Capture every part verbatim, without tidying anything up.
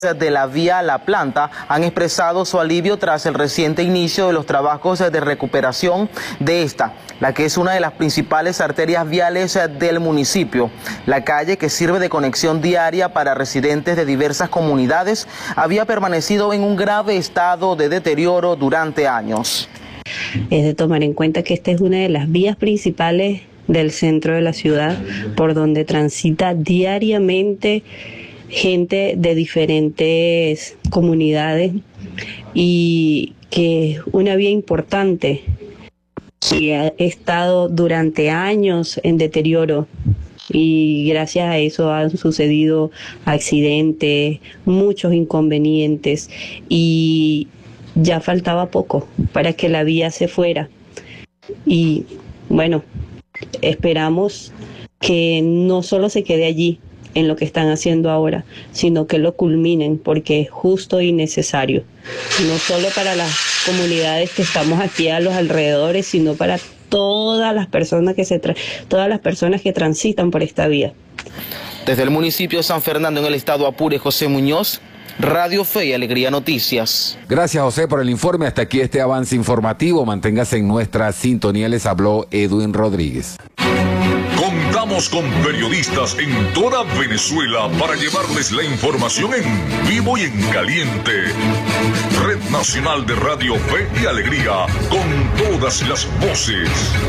de la vía La Planta han expresado su alivio tras el reciente inicio de los trabajos de recuperación de esta, la que es una de las principales arterias viales del municipio. La calle, que sirve de conexión diaria para residentes de diversas comunidades, había permanecido en un grave estado de deterioro durante años. Es de tomar en cuenta que esta es una de las vías principales del centro de la ciudad, por donde transita diariamente gente de diferentes comunidades, y que es una vía importante y ha estado durante años en deterioro, y gracias a eso han sucedido accidentes, muchos inconvenientes, y ya faltaba poco para que la vía se fuera. Y bueno, esperamos que no solo se quede allí en lo que están haciendo ahora, sino que lo culminen, porque es justo y necesario, no solo para las comunidades que estamos aquí a los alrededores, sino para todas las personas que se tra todas las personas que transitan por esta vía. Desde el municipio de San Fernando, en el estado Apure, José Muñoz, Radio Fe y Alegría Noticias. Gracias, José, por el informe. Hasta aquí este avance informativo. Manténgase en nuestra sintonía. Les habló Edwin Rodríguez. Contamos con periodistas en toda Venezuela para llevarles la información en vivo y en caliente. Red Nacional de Radio Fe y Alegría, con todas las voces.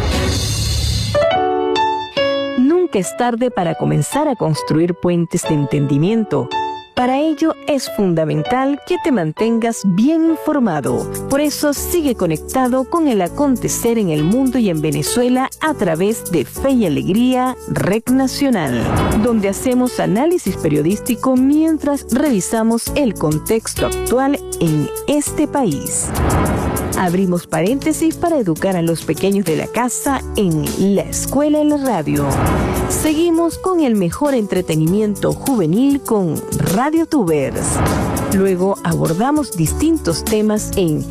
Nunca es tarde para comenzar a construir puentes de entendimiento. Para ello es fundamental que te mantengas bien informado. Por eso sigue conectado con el acontecer en el mundo y en Venezuela a través de Fe y Alegría, Red Nacional, donde hacemos análisis periodístico mientras revisamos el contexto actual en este país. Abrimos paréntesis para educar a los pequeños de la casa en La Escuela en la Radio. Seguimos con el mejor entretenimiento juvenil con Radio Tubers. Luego abordamos distintos temas en